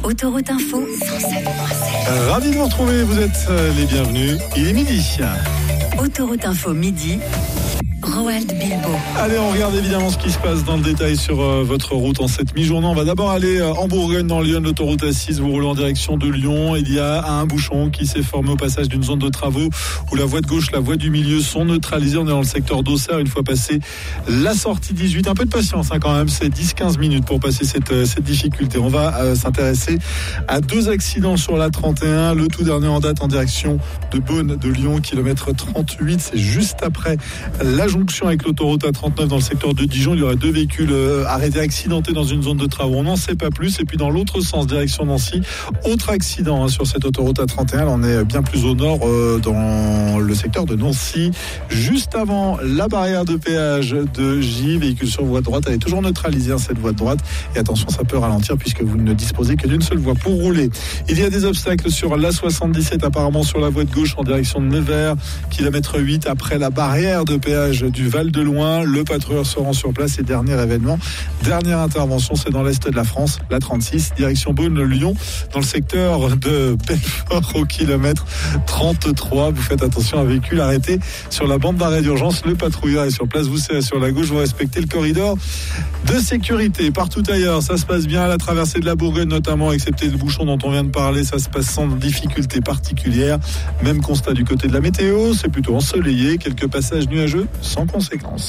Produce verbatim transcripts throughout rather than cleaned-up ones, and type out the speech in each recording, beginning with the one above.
Autoroute Info cent sept point sept. Ravi de vous retrouver, vous êtes les bienvenus. Il est midi. Autoroute Info midi. Roald Bilbo. Allez, on regarde évidemment ce qui se passe dans le détail sur euh, votre route en cette mi-journée. On va d'abord aller euh, en Bourgogne, dans Lyon, l'autoroute A six. Vous roulez en direction de Lyon. Il y a un bouchon qui s'est formé au passage d'une zone de travaux où la voie de gauche, la voie du milieu sont neutralisées. On est dans le secteur d'Auxerre. Une fois passé la sortie dix-huit, un peu de patience hein, quand même. C'est dix à quinze minutes pour passer cette, euh, cette difficulté. On va euh, s'intéresser à deux accidents sur la trente et un. Le tout dernier en date en direction de Beaune de Lyon, kilomètre trente-huit. C'est juste après la jonction avec l'autoroute A trente-neuf dans le secteur de Dijon. Il y aurait deux véhicules euh, arrêtés, accidentés dans une zone de travaux. On n'en sait pas plus. Et puis dans l'autre sens, direction Nancy, autre accident hein, sur cette autoroute A trente et un. Là, on est bien plus au nord, euh, dans le secteur de Nancy, juste avant la barrière de péage de J. Véhicule sur voie de droite. Elle est toujours neutralisée, hein, cette voie de droite. Et attention, ça peut ralentir puisque vous ne disposez que d'une seule voie pour rouler. Il y a des obstacles sur l'A soixante-dix-sept, apparemment sur la voie de gauche en direction de Nevers, kilomètre huit après la barrière de péage du Val de Loing. Le patrouilleur se rend sur place et dernier événement, dernière intervention, c'est dans l'est de la France, la trente-six, direction Beaune-Lyon, dans le secteur de Belfort au kilomètre trente-trois. Vous faites attention, un véhicule arrêté sur la bande d'arrêt d'urgence. Le patrouilleur est sur place, vous serrez sur la gauche, vous respectez le corridor de sécurité. Partout ailleurs, ça se passe bien à la traversée de la Bourgogne notamment, excepté le bouchon dont on vient de parler, ça se passe sans difficulté particulière. Même constat du côté de la météo, c'est plutôt ensoleillé, quelques passages nuageux sans conséquence.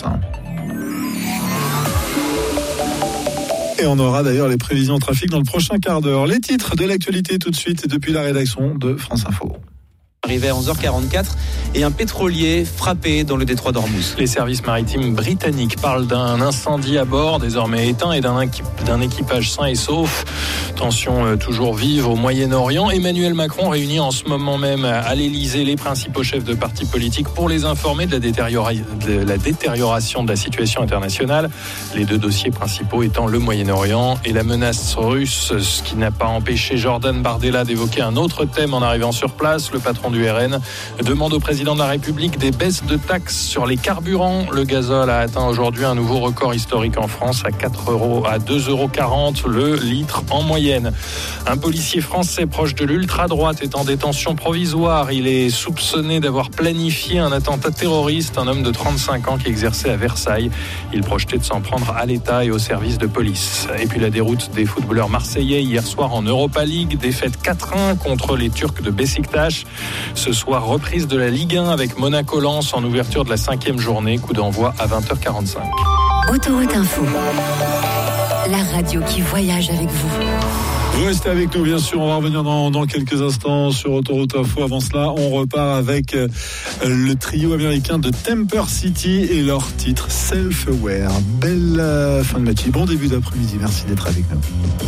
Et on aura d'ailleurs les prévisions trafic dans le prochain quart d'heure. Les titres de l'actualité tout de suite depuis la rédaction de France Info. Arrivé à onze heures quarante-quatre et un pétrolier frappé dans le détroit d'Ormuz. Les services maritimes britanniques parlent d'un incendie à bord désormais éteint et d'un, équip, d'un équipage sain et sauf. Tension euh, toujours vive au Moyen-Orient. Emmanuel Macron réunit en ce moment même à l'Élysée les principaux chefs de partis politiques pour les informer de la, détériora- de la détérioration de la situation internationale. Les deux dossiers principaux étant le Moyen-Orient et la menace russe, ce qui n'a pas empêché Jordan Bardella d'évoquer un autre thème en arrivant sur place. Le patron du R N demande au président de la République des baisses de taxes sur les carburants. Le gazole a atteint aujourd'hui un nouveau record historique en France à quatre euros, à deux euros quarante le litre en moyenne. Un policier français proche de l'ultra-droite est en détention provisoire. Il est soupçonné d'avoir planifié un attentat terroriste. Un homme de trente-cinq ans qui exerçait à Versailles. Il projetait de s'en prendre à l'État et au service de police. Et puis la déroute des footballeurs marseillais hier soir en Europa League. Défaite quatre un contre les Turcs de Beşiktaş. Ce soir, reprise de la Ligue un avec Monaco-Lens en ouverture de la cinquième journée. Coup d'envoi à vingt heures quarante-cinq. Autoroute Info. La radio qui voyage avec vous. Vous restez avec nous, bien sûr. On va revenir dans, dans quelques instants sur Autoroute Info. Avant cela, on repart avec euh, le trio américain de Temper City et leur titre Self-Aware. Belle euh, fin de matinée. Bon début d'après-midi. Merci d'être avec nous.